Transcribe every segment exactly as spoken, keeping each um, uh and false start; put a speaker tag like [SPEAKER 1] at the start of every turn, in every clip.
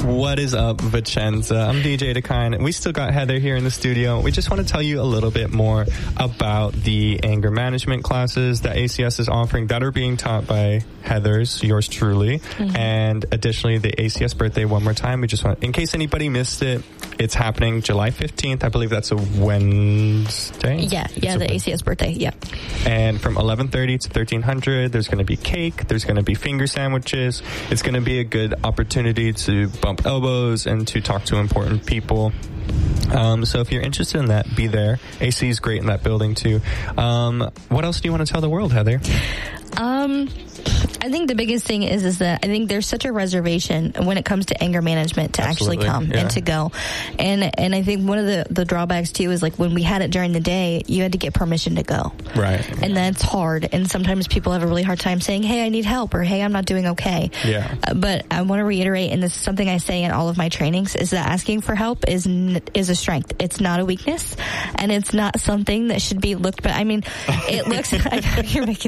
[SPEAKER 1] What is up, Vicenza? I'm D J Dakine. We still got Heather here in the studio. We just want to tell you a little bit more about the anger management classes that A C S is offering that are being taught by Heather's, yours truly. Mm-hmm. And additionally, the A C S birthday one more time. We just want, in case anybody missed it, it's happening July fifteenth. I believe that's a Wednesday.
[SPEAKER 2] Yeah, yeah, the A C S birthday, yeah.
[SPEAKER 1] And from eleven thirty to thirteen hundred, there's going to be cake, there's going to be finger sandwiches. It's going to be a good opportunity to bump elbows and to talk to important people. Um, so if you're interested in that, be there. A C is great in that building too. Um, what else do you want to tell the world, Heather?
[SPEAKER 2] Um, I think the biggest thing is is that I think there's such a reservation when it comes to anger management to
[SPEAKER 1] Absolutely.
[SPEAKER 2] actually come
[SPEAKER 1] yeah.
[SPEAKER 2] and to go. And and I think one of the, the drawbacks too is like when we had it during the day, you had to get permission to go.
[SPEAKER 1] Right.
[SPEAKER 2] And that's hard. And sometimes people have a really hard time saying, hey, I need help, or hey, I'm not doing okay.
[SPEAKER 1] Yeah.
[SPEAKER 2] Uh, but I want to reiterate, and this is something I say in all of my trainings, is that asking for help is n- is a strength. It's not a weakness, and it's not something that should be looked at. I mean, it looks, I, you're making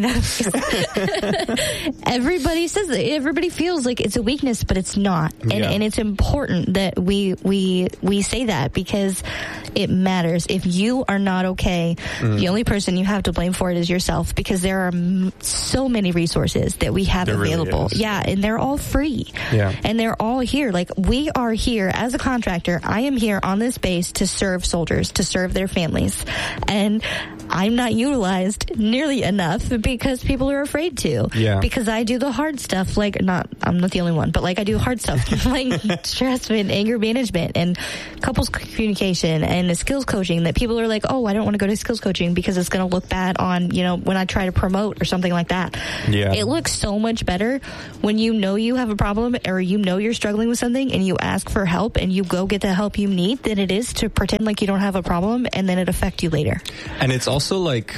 [SPEAKER 2] that. Everybody says that. Everybody feels like it's a weakness, but it's not. And,
[SPEAKER 1] yeah.
[SPEAKER 2] and it's important that we we we say that because it matters. If you are not okay, mm. the only person you have to blame for it is yourself, because there are m- so many resources that we have
[SPEAKER 1] there
[SPEAKER 2] available.
[SPEAKER 1] Really
[SPEAKER 2] yeah, and they're all free.
[SPEAKER 1] Yeah.
[SPEAKER 2] And they're all here. Like, we are here as a contractor. I am here on this base to serve soldiers, to serve their families. And I'm not utilized nearly enough because people are afraid to.
[SPEAKER 1] Yeah.
[SPEAKER 2] Because I do the hard stuff, like, not, I'm not the only one, but like I do hard stuff, like stress and anger management and couples communication and skills coaching, that people are like, oh, I don't want to go to skills coaching because it's going to look bad on, you know, when I try to promote or something like that.
[SPEAKER 1] Yeah.
[SPEAKER 2] It looks so much better when you know you have a problem or you know you're struggling with something and you ask for help and you go get the help you need than it is to pretend like you don't have a problem and then it affect you later.
[SPEAKER 1] And it's also like,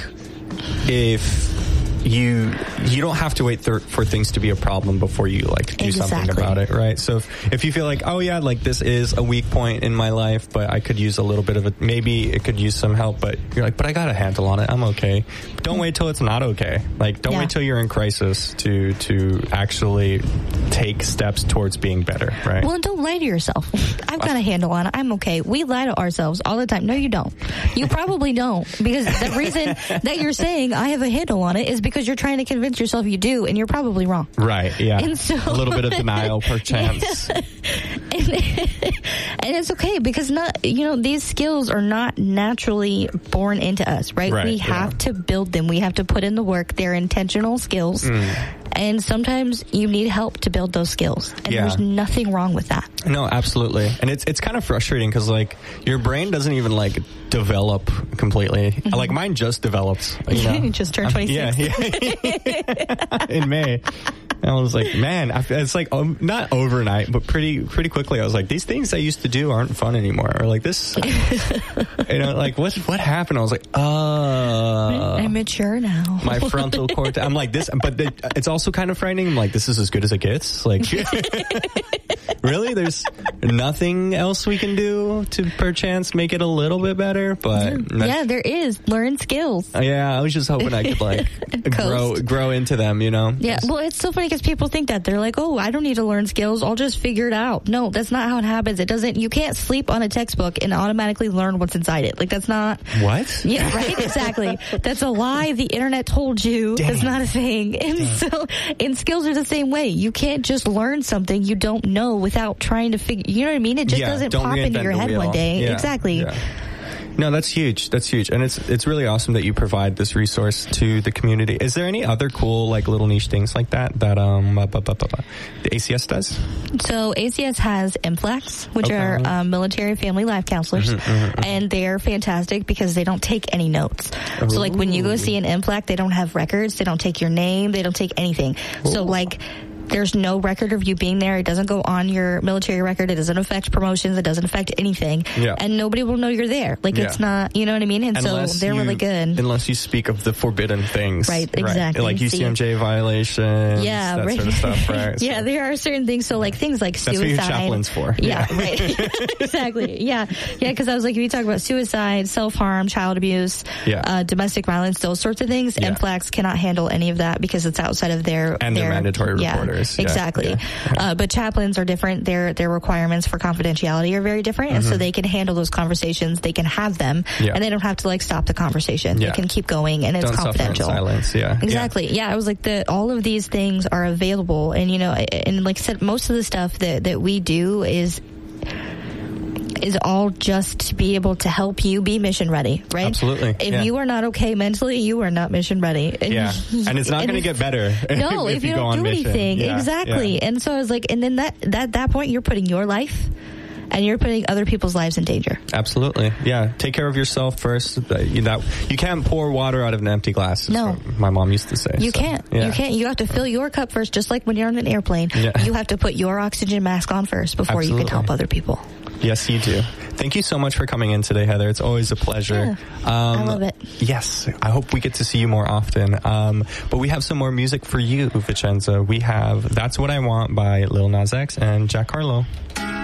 [SPEAKER 1] if you you don't have to wait th- for things to be a problem before you like do
[SPEAKER 2] exactly.
[SPEAKER 1] something about it, right? So if, if you feel like, oh yeah, like this is a weak point in my life, but I could use a little bit of it, maybe it could use some help, but you're like, but I got a handle on it, I'm okay. But don't wait till it's not okay. Like, don't
[SPEAKER 2] yeah.
[SPEAKER 1] wait till you're in crisis to to actually take steps towards being better, right?
[SPEAKER 2] Well, and don't lie to yourself. I've got a handle on it, I'm okay. We lie to ourselves all the time. No, you don't. You probably don't, because the reason that you're saying I have a handle on it is because because you're trying to convince yourself you do, and you're probably wrong.
[SPEAKER 1] Right, yeah.
[SPEAKER 2] And so,
[SPEAKER 1] a little bit of denial, perchance.
[SPEAKER 2] and, and it's okay, because not, you know, these skills are not naturally born into us, right?
[SPEAKER 1] right
[SPEAKER 2] we have
[SPEAKER 1] yeah.
[SPEAKER 2] to build them. We have to put in the work. They're intentional skills. Mm. And sometimes you need help to build those skills. And
[SPEAKER 1] yeah.
[SPEAKER 2] there's nothing wrong with that.
[SPEAKER 1] No, absolutely. And it's it's kind of frustrating because, like, your brain doesn't even, like, develop completely. Mm-hmm. Like, mine just developed. You know?
[SPEAKER 2] You just turned twenty-six.
[SPEAKER 1] Yeah, yeah. In May. And I was like, man, I, it's like, um, not overnight, but pretty pretty quickly. I was like, these things I used to do aren't fun anymore. Or like this, you know, like, what what happened? I was like, uh.
[SPEAKER 2] I'm mature now.
[SPEAKER 1] My frontal cortex. I'm like, this, but the, it's also kind of frightening. I'm like, this is as good as it gets. Like, really? There's nothing else we can do to perchance make it a little bit better? But
[SPEAKER 2] yeah, there is. Learn skills.
[SPEAKER 1] Yeah, I was just hoping I could, like, grow grow into them, you know?
[SPEAKER 2] Yeah, well, it's so funny because people think that. They're like, oh, I don't need to learn skills. I'll just figure it out. No, that's not how it happens. It doesn't, you can't sleep on a textbook and automatically learn what's inside it. Like, that's not.
[SPEAKER 1] What?
[SPEAKER 2] Yeah, right? Exactly. That's a lie the internet told you.
[SPEAKER 1] Dang.
[SPEAKER 2] That's not a thing. And
[SPEAKER 1] Dang.
[SPEAKER 2] so, and skills are the same way. You can't just learn something you don't know without trying to figure, you know what I mean? It just
[SPEAKER 1] yeah,
[SPEAKER 2] doesn't
[SPEAKER 1] don't
[SPEAKER 2] pop into your
[SPEAKER 1] the
[SPEAKER 2] head
[SPEAKER 1] wheel.
[SPEAKER 2] one day.
[SPEAKER 1] Yeah,
[SPEAKER 2] exactly.
[SPEAKER 1] Yeah. No, that's huge. That's huge. And it's it's really awesome that you provide this resource to the community. Is there any other cool, like, little niche things like that that um blah, blah, blah, blah, the A C S does?
[SPEAKER 2] So A C S has M FLACs, which
[SPEAKER 1] okay.
[SPEAKER 2] are um, military family life counselors, mm-hmm, mm-hmm. and they're fantastic because they don't take any notes. Ooh. So, like, when you go see an M FLAC, they don't have records. They don't take your name. They don't take anything. Ooh. So, like, there's no record of you being there. It doesn't go on your military record. It doesn't affect promotions. It doesn't affect anything.
[SPEAKER 1] Yeah.
[SPEAKER 2] And nobody will know you're there. Like, yeah. it's not, you know what I mean? And unless so they're
[SPEAKER 1] you,
[SPEAKER 2] really good.
[SPEAKER 1] Unless you speak of the forbidden things.
[SPEAKER 2] Right, exactly.
[SPEAKER 1] Right? Like U C M J violations.
[SPEAKER 2] Yeah,
[SPEAKER 1] that
[SPEAKER 2] right.
[SPEAKER 1] sort of stuff, right?
[SPEAKER 2] Yeah,
[SPEAKER 1] so.
[SPEAKER 2] There are certain things. So, like, things like
[SPEAKER 1] That's
[SPEAKER 2] suicide.
[SPEAKER 1] That's what your chaplain's for.
[SPEAKER 2] Yeah, yeah. Right. Exactly. Yeah. Yeah, because I was like, if you talk about suicide, self-harm, child abuse,
[SPEAKER 1] yeah.
[SPEAKER 2] uh, domestic violence, those sorts of things,
[SPEAKER 1] yeah.
[SPEAKER 2] M FLACs cannot handle any of that because it's outside of their...
[SPEAKER 1] And
[SPEAKER 2] their,
[SPEAKER 1] they're mandatory
[SPEAKER 2] yeah,
[SPEAKER 1] reporters. hours. Yeah,
[SPEAKER 2] exactly.
[SPEAKER 1] yeah, yeah.
[SPEAKER 2] Uh, but chaplains are different. Their their requirements for confidentiality are very different, mm-hmm. and so they can handle those conversations. They can have them, yeah. and they don't have to like stop the conversation. Yeah. They can keep going, and it's
[SPEAKER 1] don't
[SPEAKER 2] confidential.
[SPEAKER 1] Suffer in silence. Yeah,
[SPEAKER 2] exactly. Yeah. yeah, I was like, the all of these things are available, and you know, and like I said, most of the stuff that that we do is. is all just to be able to help you be mission ready, right?
[SPEAKER 1] Absolutely.
[SPEAKER 2] If
[SPEAKER 1] yeah.
[SPEAKER 2] you are not okay mentally, you are not mission ready.
[SPEAKER 1] Yeah. And it's not going to get better.
[SPEAKER 2] No, if, if you, you don't do mission. anything. Yeah. Exactly. Yeah. And so I was like, and then that, that, that point, you're putting your life and you're putting other people's lives in danger.
[SPEAKER 1] Absolutely. Yeah. Take care of yourself first. You, that, you can't pour water out of an empty glass.
[SPEAKER 2] No.
[SPEAKER 1] My mom used to say.
[SPEAKER 2] You
[SPEAKER 1] so,
[SPEAKER 2] can't.
[SPEAKER 1] Yeah.
[SPEAKER 2] You can't. You have to fill your cup first, just like when you're on an airplane. Yeah. You have to put your oxygen mask on first before Absolutely. you can help other people.
[SPEAKER 1] Yes, you do. Thank you so much for coming in today, Heather. It's always a pleasure.
[SPEAKER 2] Yeah, um, I love it.
[SPEAKER 1] Yes. I hope we get to see you more often. Um, but we have some more music for you, Vicenza. We have That's What I Want by Lil Nas X and Jack Harlow.